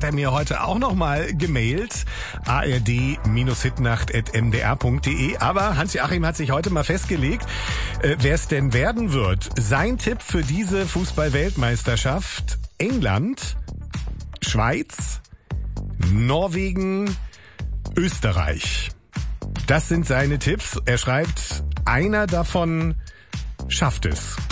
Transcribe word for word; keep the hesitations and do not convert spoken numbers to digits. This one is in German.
er mir heute auch nochmal gemailt. a r d Hitnacht at m d r punkt d e. Aber Hans-Joachim hat sich heute mal festgelegt, äh, wer es denn werden wird. Sein Tipp für diese Fußball-Weltmeisterschaft: England, Schweiz, Norwegen, Österreich. Das sind seine Tipps. Er schreibt, einer davon schafft es.